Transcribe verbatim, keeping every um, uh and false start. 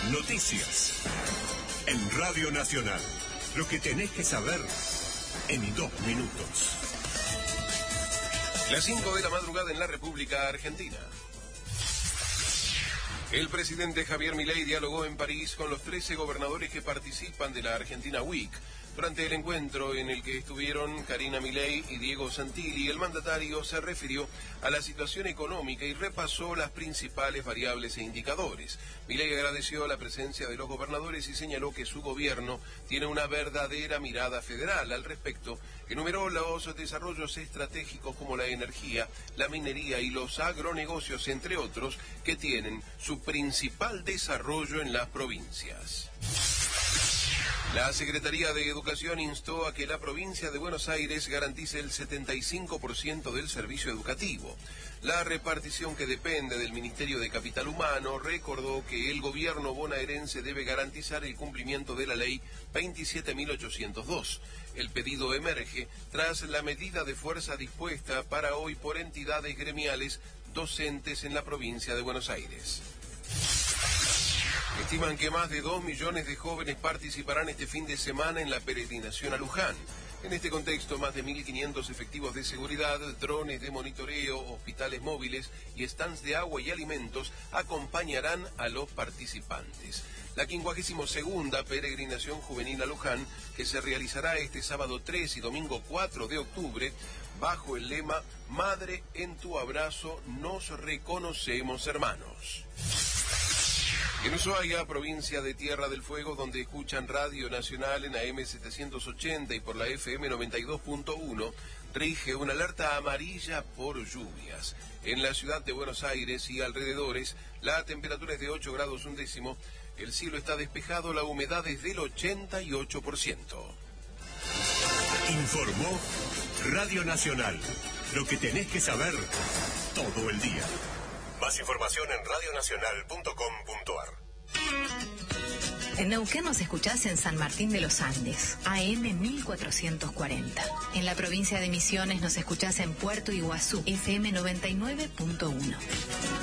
Noticias. En Radio Nacional. Lo que tenés que saber en dos minutos. Las cinco de la madrugada en la República Argentina. El presidente Javier Milei dialogó en París con los trece gobernadores que participan de la Argentina Week. Durante el encuentro en el que estuvieron Karina Milei y Diego Santilli, el mandatario se refirió a la situación económica y repasó las principales variables e indicadores. Milei agradeció la presencia de los gobernadores y señaló que su gobierno tiene una verdadera mirada federal. Al respecto, enumeró los desarrollos estratégicos como la energía, la minería y los agronegocios, entre otros, que tienen su principal desarrollo en las provincias. La Secretaría de Educación instó a que la provincia de Buenos Aires garantice el setenta y cinco por ciento del servicio educativo. La repartición, que depende del Ministerio de Capital Humano, recordó que el gobierno bonaerense debe garantizar el cumplimiento de la ley veintisiete mil ochocientos dos. El pedido emerge tras la medida de fuerza dispuesta para hoy por entidades gremiales docentes en la provincia de Buenos Aires. Estiman que más de dos millones de jóvenes participarán este fin de semana en la peregrinación a Luján. En este contexto, más de mil quinientos efectivos de seguridad, drones de monitoreo, hospitales móviles y stands de agua y alimentos acompañarán a los participantes. La quincuagésima segunda peregrinación juvenil a Luján, que se realizará este sábado tres y domingo cuatro de octubre, bajo el lema Madre, en tu abrazo nos reconocemos hermanos. En Ushuaia, provincia de Tierra del Fuego, donde escuchan Radio Nacional en A M setecientos ochenta y por la F M noventa y dos punto uno, rige una alerta amarilla por lluvias. En la ciudad de Buenos Aires y alrededores, la temperatura es de ocho grados un décimo, el cielo está despejado, la humedad es del ochenta y ocho por ciento. Informó Radio Nacional. Lo que tenés que saber todo el día. Más información en radio nacional punto com punto a r. En Neuquén nos escuchás en San Martín de los Andes, A M mil cuatrocientos cuarenta. En la provincia de Misiones nos escuchás en Puerto Iguazú, F M noventa y nueve punto uno.